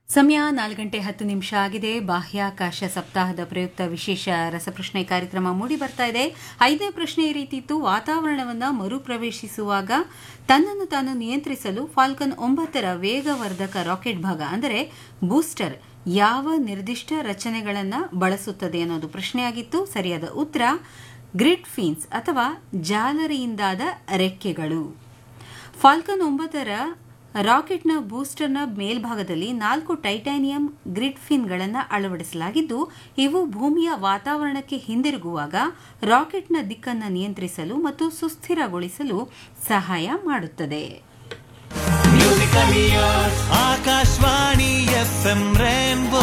ಸಮಯ 4:10 ಆಗಿದೆ. ಬಾಹ್ಯಾಕಾಶ ಸಪ್ತಾಹದ ಪ್ರಯುಕ್ತ ವಿಶೇಷ ರಸಪ್ರಶ್ನೆ ಕಾರ್ಯಕ್ರಮ ಮೂಡಿ ಬರ್ತಾ ಇದೆ. 5ನೇ ಪ್ರಶ್ನೆ ಈ ರೀತಿ ಇತ್ತು. ವಾತಾವರಣವನ್ನು ಮರುಪ್ರವೇಶಿಸುವಾಗ ತನ್ನನ್ನು ತಾನು ನಿಯಂತ್ರಿಸಲು ಫಾಲ್ಕನ್ 9ರ ವೇಗವರ್ಧಕ ರಾಕೆಟ್ ಭಾಗ ಅಂದರೆ ಬೂಸ್ಟರ್ ಯಾವ ನಿರ್ದಿಷ್ಟ ರಚನೆಗಳನ್ನು ಬಳಸುತ್ತದೆ ಅನ್ನೋದು ಪ್ರಶ್ನೆಯಾಗಿತ್ತು. ಸರಿಯಾದ ಉತ್ತರ ಗ್ರಿಡ್ ಫಿನ್ಸ್ ಅಥವಾ ಜಾಲರಿಯಿಂದಾದ ರೆಕ್ಕೆಗಳು. ಫಾಲ್ಕನ್ 9ರ ರಾಕೆಟ್ನ ಬೂಸ್ಟರ್ನ ಮೇಲ್ಭಾಗದಲ್ಲಿ 4 ಟೈಟಾನಿಯಂ ಗ್ರಿಡ್ ಫಿನ್ಗಳನ್ನು ಅಳವಡಿಸಲಾಗಿದ್ದು, ಇವು ಭೂಮಿಯ ವಾತಾವರಣಕ್ಕೆ ಹಿಂದಿರುಗುವಾಗ ರಾಕೆಟ್ನ ದಿಕ್ಕನ್ನು ನಿಯಂತ್ರಿಸಲು ಮತ್ತು ಸುಸ್ಥಿರಗೊಳಿಸಲು ಸಹಾಯ ಮಾಡುತ್ತದೆ. ಆಕಾಶವಾಣಿ FM ರೇನ್ಬೋ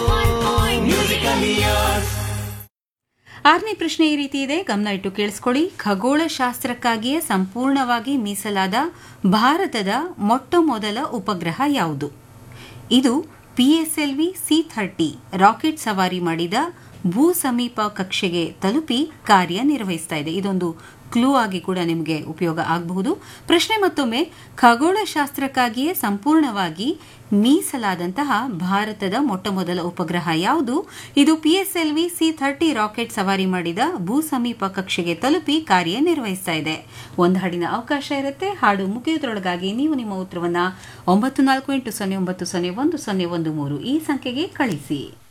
6ನೇ ಪ್ರಶ್ನೆ ಈ ರೀತಿ ಇದೆ, ಗಮನ ಇಟ್ಟು ಕೇಳಿಸ್ಕೊಳ್ಳಿ. ಖಗೋಳಶಾಸ್ತ್ರಕ್ಕಾಗಿಯೇ ಸಂಪೂರ್ಣವಾಗಿ ಮೀಸಲಾದ ಭಾರತದ ಮೊಟ್ಟಮೊದಲ ಉಪಗ್ರಹ ಯಾವುದು? ಇದು PSLV C-30 ರಾಕೆಟ್ ಸವಾರಿ ಮಾಡಿದ ಭೂ ಸಮೀಪ ಕಕ್ಷೆಗೆ ತಲುಪಿ ಕಾರ್ಯನಿರ್ವಹಿಸ್ತಾ ಇದೆ. ಇದೊಂದು ಕ್ಲೂ ಆಗಿ ಕೂಡ ನಿಮಗೆ ಉಪಯೋಗ ಆಗಬಹುದು. ಪ್ರಶ್ನೆ ಮತ್ತೊಮ್ಮೆ, ಖಗೋಳಶಾಸ್ತ್ರಕ್ಕಾಗಿಯೇ ಸಂಪೂರ್ಣವಾಗಿ ಮೀಸಲಾದಂತಹ ಭಾರತದ ಮೊಟ್ಟಮೊದಲ ಉಪಗ್ರಹ ಯಾವುದು? ಇದು PSLV C-30 ರಾಕೆಟ್ ಸವಾರಿ ಮಾಡಿದ ಭೂ ಸಮೀಪ ಕಕ್ಷೆಗೆ ತಲುಪಿ ಕಾರ್ಯನಿರ್ವಹಿಸ್ತಾ ಇದೆ. ಒಂದು ಹಾಡಿನ ಅವಕಾಶ ಇರುತ್ತೆ. ಹಾಡು ಮುಗಿಯುವುದರೊಳಗಾಗಿ ನೀವು ನಿಮ್ಮ ಉತ್ತರವನ್ನು 9480901013 ಈ ಸಂಖ್ಯೆಗೆ ಕಳಿಸಿ.